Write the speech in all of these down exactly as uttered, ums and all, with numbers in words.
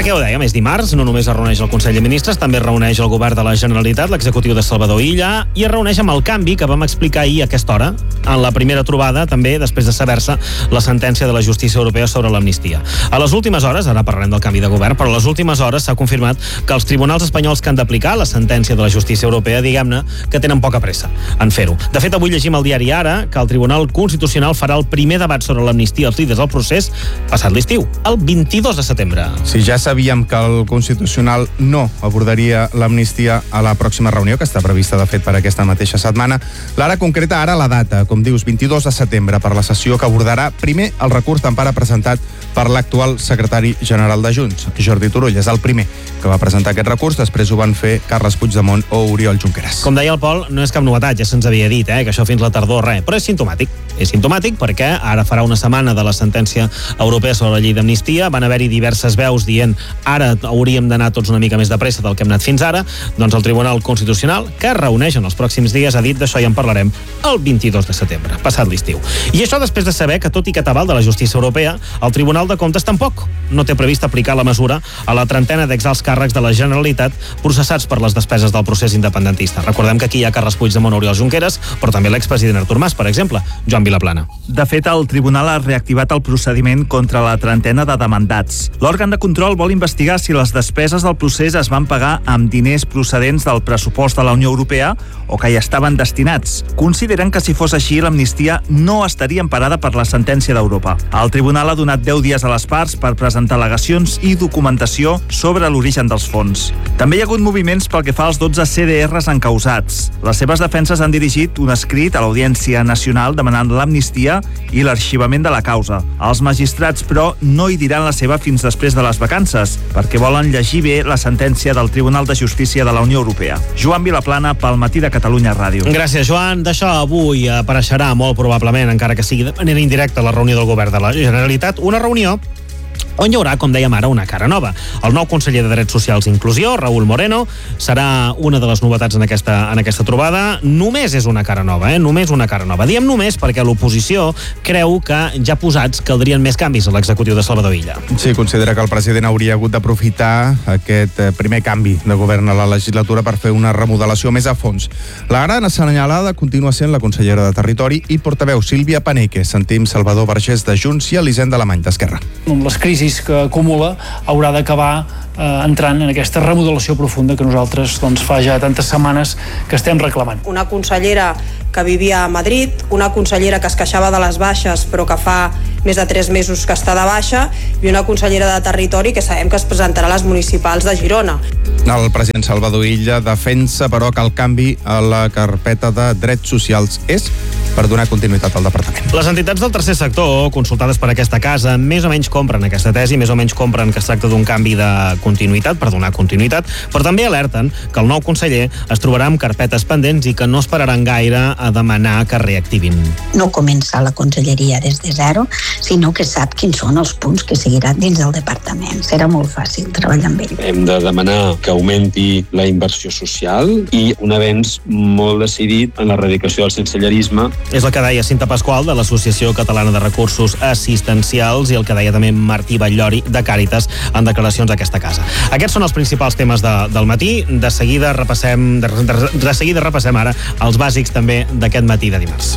Perquè ho dèiem, és dimarts, no només es reuneix el Consell de Ministres, també es reuneix el Govern de la Generalitat, l'executiu de Salvador Illa, i es reuneix amb el canvi que vam explicar ahir a aquesta hora, en la primera trobada, també després de saber-se la sentència de la justícia europea sobre l'amnistia. A les últimes hores, ara parlarem del canvi de govern, però a les últimes hores s'ha confirmat que els tribunals espanyols que han d'aplicar la sentència de la justícia europea, diguem-ne, que tenen poca pressa en fer-ho. De fet, avui llegim al diari Ara que el Tribunal Constitucional farà el primer debat sobre l'amnistia als líders del procés passat l'estiu, el vint-i-dos de setembre. Sí, ja sabíem que el Constitucional no abordaria l'amnistia a la pròxima reunió, que està prevista, de fet, per aquesta mateixa setmana. L'Ara concreta ara la data, com dius, vint-i-dos de setembre, per la sessió que abordarà primer el recurs d'empara presentat per l'actual secretari general de Junts, Jordi Turull. És el primer que va presentar aquest recurs, després ho van fer Carles Puigdemont o Oriol Junqueras. Com deia el Pol, no és cap novetat, ja se'ns havia dit, eh, que això fins la tardor res, però és simptomàtic. És simptomàtic perquè ara farà una setmana de la sentència europea sobre la llei d'amnistia, van haver-hi diverses veus dient ara hauríem d'anar tots una mica més de pressa del que hem anat fins ara, doncs el Tribunal Constitucional, que es reuneix en els pròxims dies, ha dit d'això ja en parlarem el vint-i-dos de setembre, passat l'estiu. I això després de saber que, tot i que t'aval de la justícia europea, el Tribunal de Comptes tampoc no té previst aplicar la mesura a la trentena d'exalts càrrecs de la Generalitat processats per les despeses del procés independentista. Recordem que aquí hi ha Carles Puigdemont, Oriol Junqueras, però també l'expresident Artur Mas, per exemple, Joan Vilaplana. De fet, el Tribunal ha reactivat el procediment contra la trentena de demandats. L'òrgan de control vol investigar si les despeses del procés es van pagar amb diners procedents del pressupost de la Unió Europea o que hi estaven destinats. Consideren que si fos així, l'amnistia no estaria emparada per la sentència d'Europa. El Tribunal ha donat deu dies a les parts per presentar al·legacions i documentació sobre l'origen dels fons. També hi ha hagut moviments pel que fa als dotze C D Rs encausats. Les seves defenses han dirigit un escrit a l'Audiència Nacional demanant l'amnistia i l'arxivament de la causa. Els magistrats, però, no hi diran la seva fins després de les vacances, perquè volen llegir bé la sentència del Tribunal de Justícia de la Unió Europea. Joan Vilaplana, pel Matí de Catalunya Ràdio. Gràcies, Joan. D'això avui apareixerà molt probablement, encara que sigui de manera indirecta, la reunió del Govern de la Generalitat, una reunió on hi haurà, com dèiem ara, una cara nova. El nou conseller de Drets Socials i Inclusió, Raúl Moreno, serà una de les novetats en aquesta, en aquesta trobada. Només és una cara nova, eh? Només una cara nova. Diem només perquè l'oposició creu que ja posats caldrien més canvis a l'executiu de Salvador Illa. Sí, considera que el president hauria hagut d'aprofitar aquest primer canvi de govern a la legislatura per fer una remodelació més a fons. La gran assenyalada continua sent la consellera de Territori i portaveu Sílvia Paneque. Sentim Salvador Vergés de Junts i Elisenda Alemany d'Esquerra. Amb les crisis que acumula haurà d'acabar eh, entrant en aquesta remodelació profunda que nosaltres doncs, fa ja tantes setmanes que estem reclamant. Una consellera que vivia a Madrid, una consellera que es queixava de les baixes però que fa més de tres mesos que està de baixa, i una consellera de Territori que sabem que es presentarà a les municipals de Girona. El president Salvador Illa defensa, però, que el canvi a la carpeta de drets socials és per donar continuïtat al departament. Les entitats del tercer sector, consultades per aquesta casa, més o menys compren aquesta tesi, més o menys compren que es tracta d'un canvi de continuïtat, per donar continuïtat, però també alerten que el nou conseller es trobarà amb carpetes pendents i que no esperaran gaire a demanar que reactivin. No comença la conselleria des de zero, sinó que sap quins són els punts que seguiran dins del departament. Serà molt fàcil treballar amb ell. Hem de demanar que augmenti la inversió social i un avenç molt decidit en l'erradicació del sensellerisme. És el que deia Cinta Pasqual, de l'Associació Catalana de Recursos Assistencials, i el que deia també Martí Batllori, de Càritas, en declaracions a aquesta casa. Aquests són els principals temes de, del matí. De seguida repassem, de, de, de seguida repassem ara els bàsics també d'aquest matí de dimarts.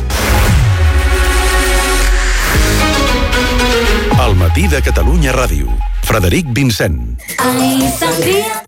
El Matí de Catalunya Ràdio. Frederic Vincent. Ai, sangria.